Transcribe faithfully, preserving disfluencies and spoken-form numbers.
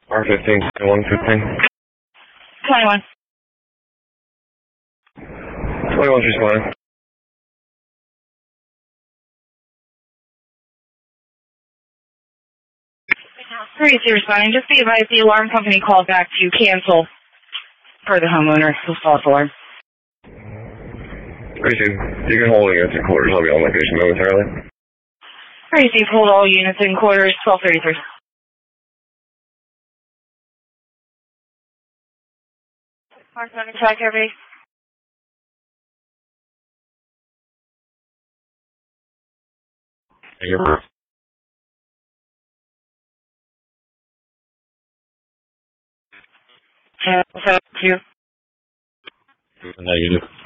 R fifteen, one fifteen. twenty-one. twenty-one's responding. thirty-two responding. Just be advised the alarm company called back to cancel for the homeowner who false alarm. thirty-two, you can hold against your quarters. I'll be on location momentarily. thirty-two, hold all units in quarters, twelve thirty-three. Mark on attack, everybody. You're Uh, so, two. negative.